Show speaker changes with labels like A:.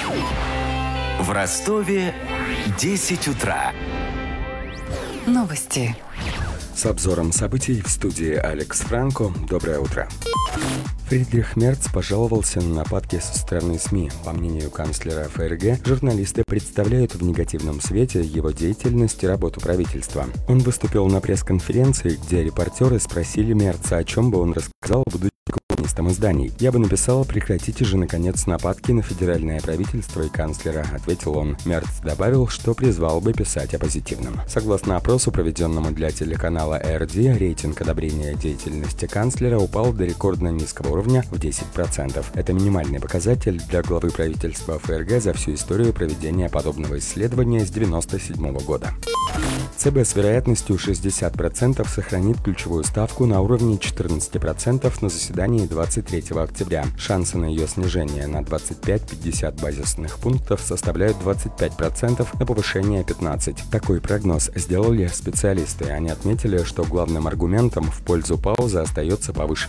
A: В Ростове 10 утра.
B: Новости.
C: С обзором событий в студии Алекс Франко. Доброе утро. Фридрих Мерц пожаловался на нападки со стороны СМИ. По мнению канцлера ФРГ, журналисты представляют в негативном свете его деятельность и работу правительства. Он выступил на пресс-конференции, где репортеры спросили Мерца, о чем бы он рассказал, будучи колумнистом изданий. «Я бы написал: прекратите же, наконец, нападки на федеральное правительство и канцлера», — ответил он. Мерц добавил, что призвал бы писать о позитивном. Согласно опросу, проведенному для телеканала ARD, рейтинг одобрения деятельности канцлера упал до рекордно низкого уровня в 10%. Это минимальный показатель для главы правительства ФРГ за всю историю проведения подобного исследования с 1997 года. ЦБ с вероятностью 60% сохранит ключевую ставку на уровне 14% на заседании 23 октября. Шансы на ее снижение на 25-50 базисных пунктов составляют 25%, на повышение 15%. Такой прогноз сделали специалисты. Они отметили, что главным аргументом в пользу паузы остается повышенная